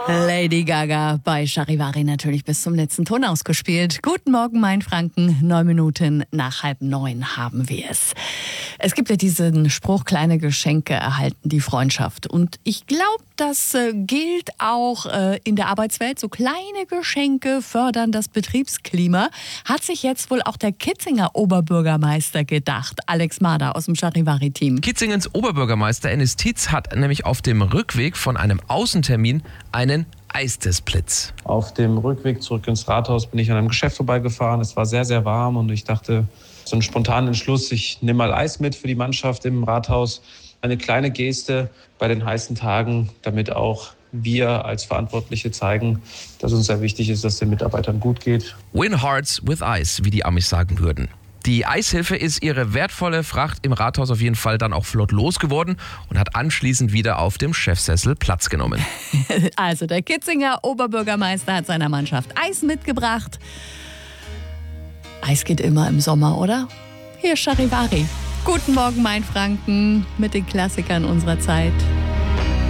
Lady Gaga bei Charivari natürlich bis zum letzten Ton ausgespielt. Guten Morgen, mein Franken. 9 Minuten nach 8:30 haben wir es. Es gibt ja diesen Spruch, kleine Geschenke erhalten die Freundschaft. Und ich glaube, das gilt auch in der Arbeitswelt. So kleine Geschenke fördern das Betriebsklima. Hat sich jetzt wohl auch der Kitzinger Oberbürgermeister gedacht. Alex Mader aus dem Charivari-Team. Kitzingens Oberbürgermeister Ennis Tietz hat nämlich auf dem Rückweg von einem Außentermin einen Eisdisplitz. Auf dem Rückweg zurück ins Rathaus bin ich an einem Geschäft vorbeigefahren. Es war sehr, sehr warm und ich dachte, so einen spontanen Entschluss, ich nehme mal Eis mit für die Mannschaft im Rathaus. Eine kleine Geste bei den heißen Tagen, damit auch wir als Verantwortliche zeigen, dass uns sehr wichtig ist, dass den Mitarbeitern gut geht. Win Hearts with Ice, wie die Amis sagen würden. Die Eishilfe ist ihre wertvolle Fracht im Rathaus auf jeden Fall dann auch flott losgeworden und hat anschließend wieder auf dem Chefsessel Platz genommen. Also der Kitzinger Oberbürgermeister hat seiner Mannschaft Eis mitgebracht. Eis geht immer im Sommer, oder? Hier Charivari. Guten Morgen, mein Franken, mit den Klassikern unserer Zeit.